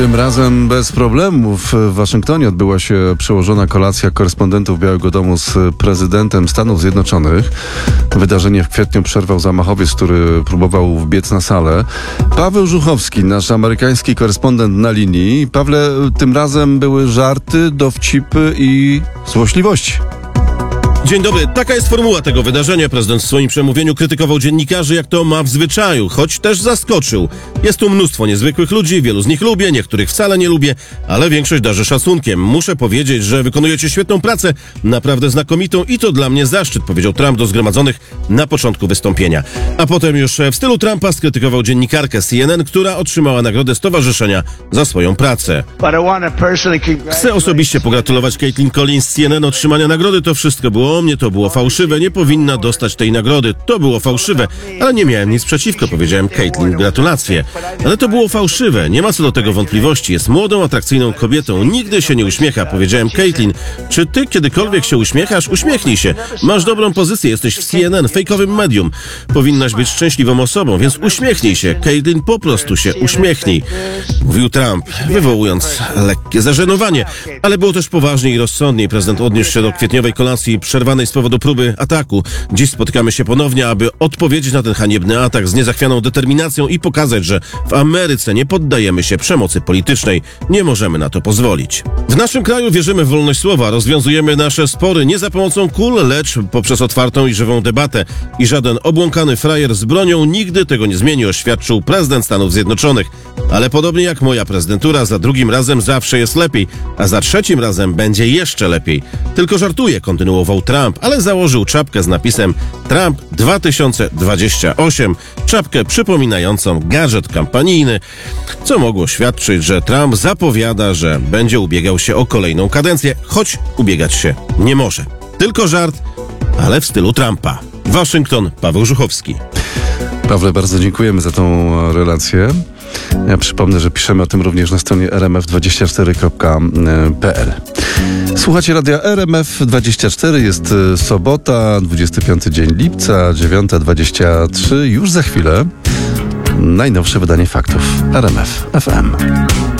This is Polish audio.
Tym razem bez problemów. W Waszyngtonie odbyła się przełożona kolacja korespondentów Białego Domu z prezydentem Stanów Zjednoczonych. Wydarzenie w kwietniu przerwał zamachowiec, który próbował wbiec na salę. Paweł Żuchowski, nasz amerykański korespondent na linii. Pawle, tym razem były żarty, dowcipy i złośliwości. Dzień dobry. Taka jest formuła tego wydarzenia. Prezydent w swoim przemówieniu krytykował dziennikarzy, jak to ma w zwyczaju, choć też zaskoczył. Jest tu mnóstwo niezwykłych ludzi, wielu z nich lubię, niektórych wcale nie lubię, ale większość darzę szacunkiem. Muszę powiedzieć, że wykonujecie świetną pracę, naprawdę znakomitą i to dla mnie zaszczyt, powiedział Trump do zgromadzonych na początku wystąpienia. A potem już w stylu Trumpa skrytykował dziennikarkę CNN, która otrzymała nagrodę stowarzyszenia za swoją pracę. Chcę osobiście pogratulować Caitlin Collins z CNN otrzymania nagrody. To wszystko było o mnie, to było fałszywe, nie powinna dostać tej nagrody. To było fałszywe, ale nie miałem nic przeciwko, powiedziałem Caitlin, gratulacje. Ale to było fałszywe, nie ma co do tego wątpliwości. Jest młodą, atrakcyjną kobietą, nigdy się nie uśmiecha, powiedziałem Caitlin. Czy ty kiedykolwiek się uśmiechasz? Uśmiechnij się. Masz dobrą pozycję, jesteś w CNN, fejkowym medium. Powinnaś być szczęśliwą osobą, więc uśmiechnij się. Caitlin, po prostu się uśmiechnij, mówił Trump, wywołując lekkie zażenowanie. Ale było też poważnie i rozsądnie. Prezydent odniósł się do kwietniowej kolacji przerwanej z powodu próby ataku. Dziś spotykamy się ponownie, aby odpowiedzieć na ten haniebny atak z niezachwianą determinacją i pokazać, że w Ameryce nie poddajemy się przemocy politycznej. Nie możemy na to pozwolić. W naszym kraju wierzymy w wolność słowa, rozwiązujemy nasze spory nie za pomocą kul, lecz poprzez otwartą i żywą debatę. I żaden obłąkany frajer z bronią nigdy tego nie zmieni, oświadczył prezydent Stanów Zjednoczonych. Ale podobnie jak moja prezydentura, za drugim razem zawsze jest lepiej, a za trzecim razem będzie jeszcze lepiej. Tylko żartuję, kontynuował Trump, ale założył czapkę z napisem Trump 2028, czapkę przypominającą gadżet kampanijny, co mogło świadczyć, że Trump zapowiada, że będzie ubiegał się o kolejną kadencję, choć ubiegać się nie może. Tylko żart, ale w stylu Trumpa. Waszyngton, Paweł Żuchowski. Pawle, bardzo dziękujemy za tą relację. Ja przypomnę, że piszemy o tym również na stronie rmf24.pl. Słuchacie radia RMF24, jest sobota, 25 dzień lipca, 9:23. Już za chwilę najnowsze wydanie faktów RMF FM.